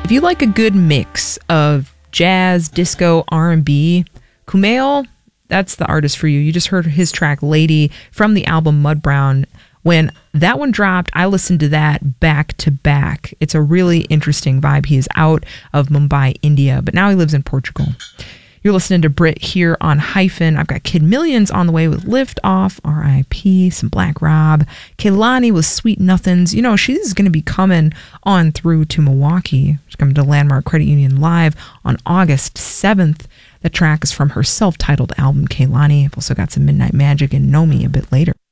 If you like a good mix of jazz, disco, R&B, Kumail, that's the artist for you. You just heard his track Lady from the album Mud Brown. When that one dropped, I listened to that back to back. It's a really interesting vibe. He is out of Mumbai, India, but now he lives in Portugal. You're listening to Brit here on Hyphen. I've got Kid Millions on the way with Lift Off, R.I.P., some Black Rob, Kehlani with Sweet Nothings. You know, she's going to be coming on through to Milwaukee. She's coming to Landmark Credit Union Live on August 7th. The track is from her self-titled album, Kehlani. I've also got some Midnight Magic and Know Me a bit later.